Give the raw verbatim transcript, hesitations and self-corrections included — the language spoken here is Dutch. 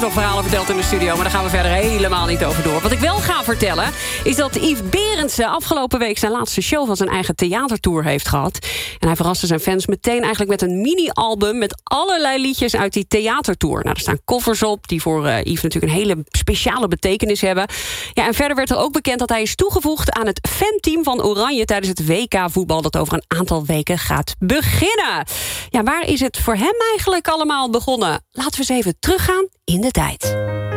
nog verhalen verteld in de studio, maar daar gaan we verder helemaal niet over door. Wat ik wel ga vertellen, is dat Yves Berendsen afgelopen week zijn laatste show van zijn eigen theatertour heeft gehad. En hij verraste zijn fans meteen eigenlijk met een mini-album met allerlei liedjes uit die theatertour. Nou, er staan covers op die voor uh, Yves natuurlijk een hele speciale betekenis hebben. Ja, en verder werd er ook bekend dat hij is toegevoegd aan het fanteam van Oranje tijdens het W K-voetbal dat over een aantal weken gaat beginnen. Ja, waar is het voor hem eigenlijk allemaal begonnen? Laten we eens even teruggaan in de tijd.